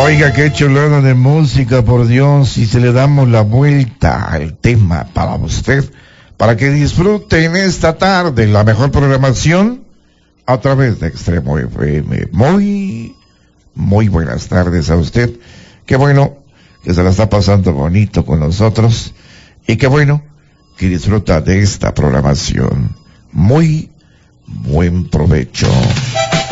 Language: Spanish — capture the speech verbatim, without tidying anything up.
Oiga, qué chulada de música, por Dios, y si le damos la vuelta al tema para usted, para que disfruten esta tarde la mejor programación a través de Extremo F M. Muy, muy buenas tardes a usted. Qué bueno que se la está pasando bonito con nosotros y qué bueno que disfruta de esta programación. Muy buen provecho.